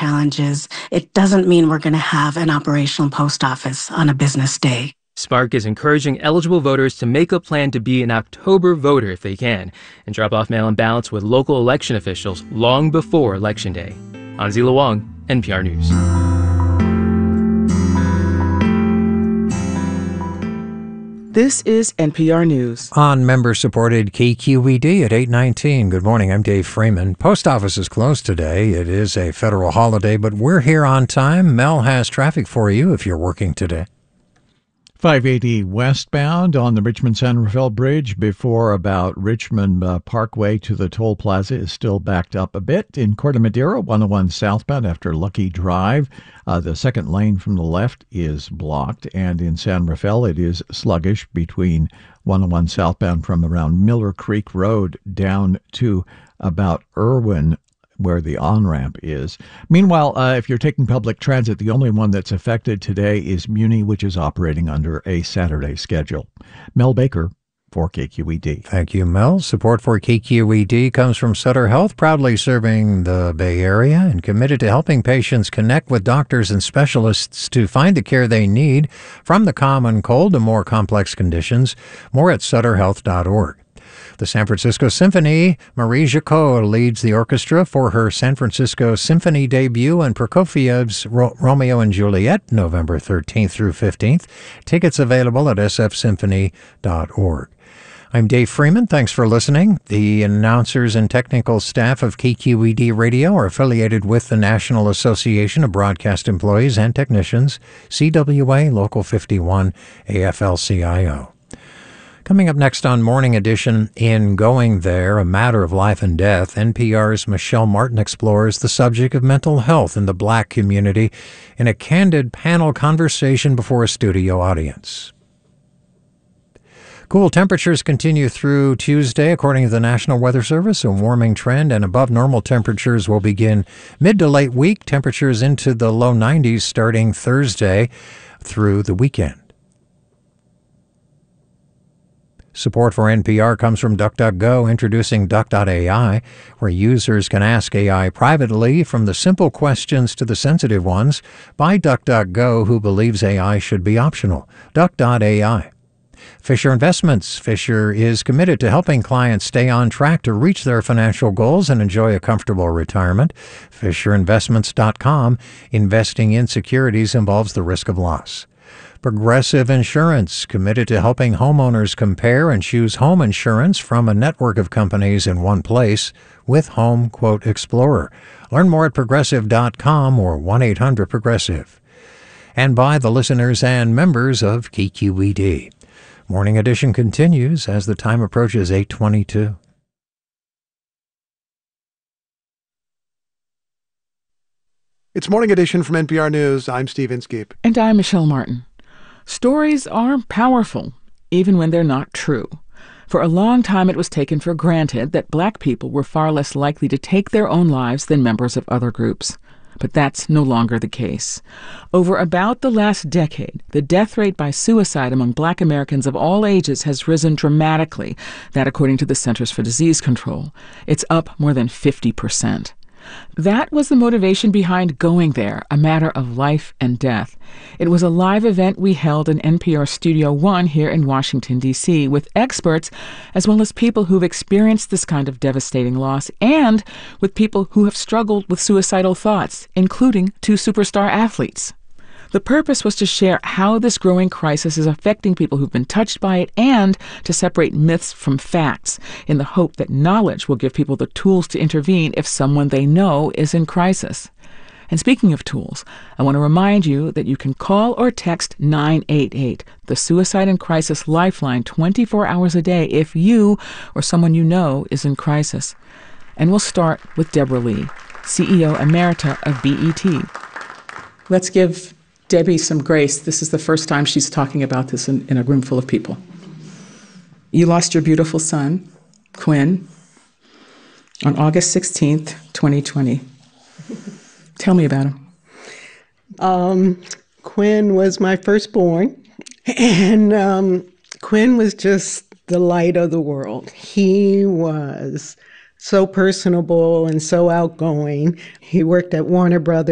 challenges, it doesn't mean we're going to have an operational post office on a business day. Spark is encouraging eligible voters to make a plan to be an October voter if they can, and drop off mail-in ballots with local election officials long before Election Day. Anzila Wong, NPR News. This is NPR News. On member-supported KQED at 8:19. Good morning, I'm Dave Freeman. Post office is closed today. It is a federal holiday, but we're here on time. Mel has traffic for you if you're working today. 580 westbound on the Richmond-San Rafael Bridge before about Richmond Parkway to the toll plaza is still backed up a bit. In Corte Madera, 101 southbound after Lucky Drive, the second lane from the left is blocked. And in San Rafael, it is sluggish between 101 southbound from around Miller Creek Road down to about Irwin, where the on-ramp is. Meanwhile, if you're taking public transit, the only one that's affected today is Muni, which is operating under a Saturday schedule. Mel Baker for KQED. Thank you, Mel. Support for KQED comes from Sutter Health, proudly serving the Bay Area and committed to helping patients connect with doctors and specialists to find the care they need, from the common cold to more complex conditions. More at sutterhealth.org. The San Francisco Symphony, Marie Jacot leads the orchestra for her San Francisco Symphony debut, and Prokofiev's Romeo and Juliet, November 13th through 15th. Tickets available at sfsymphony.org. I'm Dave Freeman. Thanks for listening. The announcers and technical staff of KQED Radio are affiliated with the National Association of Broadcast Employees and Technicians, CWA Local 51, AFL-CIO. Coming up next on Morning Edition, in Going There, A Matter of Life and Death, NPR's Michelle Martin explores the subject of mental health in the Black community in a candid panel conversation before a studio audience. Cool temperatures continue through Tuesday, according to the National Weather Service. A warming trend and above normal temperatures will begin mid to late week. Temperatures into the low 90s starting Thursday through the weekend. Support for NPR comes from DuckDuckGo, introducing Duck.ai, where users can ask AI privately, from the simple questions to the sensitive ones, by DuckDuckGo, who believes AI should be optional. Duck.ai. Fisher Investments. Fisher is committed to helping clients stay on track to reach their financial goals and enjoy a comfortable retirement. FisherInvestments.com. Investing in securities involves the risk of loss. Progressive Insurance, committed to helping homeowners compare and choose home insurance from a network of companies in one place with Home Quote Explorer. Learn more at progressive.com or 1-800-PROGRESSIVE. And by the listeners and members of KQED. Morning Edition continues as the time approaches 8:22. It's Morning Edition from NPR News. I'm Steve Inskeep. And I'm Michelle Martin. Stories are powerful, even when they're not true. For a long time, it was taken for granted that Black people were far less likely to take their own lives than members of other groups. But that's no longer the case. Over about the last decade, the death rate by suicide among Black Americans of all ages has risen dramatically. That, according to the Centers for Disease Control. It's up more than 50%. That was the motivation behind Going There, A Matter of Life and Death. It was a live event we held in NPR Studio One here in Washington, D.C., with experts as well as people who've experienced this kind of devastating loss, and with people who have struggled with suicidal thoughts, including 2 superstar athletes. The purpose was to share how this growing crisis is affecting people who've been touched by it, and to separate myths from facts, in the hope that knowledge will give people the tools to intervene if someone they know is in crisis. And speaking of tools, I want to remind you that you can call or text 988, the Suicide and Crisis Lifeline, 24 hours a day if you or someone you know is in crisis. And we'll start with Deborah Lee, CEO Emerita of BET. Let's give Debbie some grace. This is the first time she's talking about this in a room full of people. You lost your beautiful son, Quinn, on August 16th, 2020. Tell me about him. Quinn was my firstborn, and Quinn was just the light of the world. He was so personable and so outgoing. He worked at Warner Brothers.